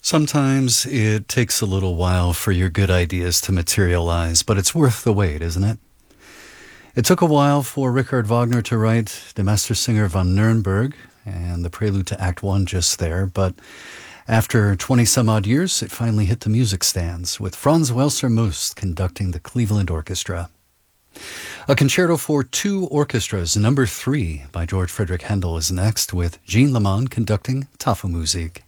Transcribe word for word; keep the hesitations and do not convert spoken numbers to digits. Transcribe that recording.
Sometimes it takes a little while for your good ideas to materialize, but it's worth the wait, isn't it? It took a while for Richard Wagner to write Der Meistersinger von Nuremberg and the prelude to Act One just there, but after twenty some odd years, it finally hit the music stands, with Franz Welser Most conducting the Cleveland Orchestra. A concerto for two orchestras, number three by George Friedrich Handel, is next, with Jean Lamond conducting Tafelmusik.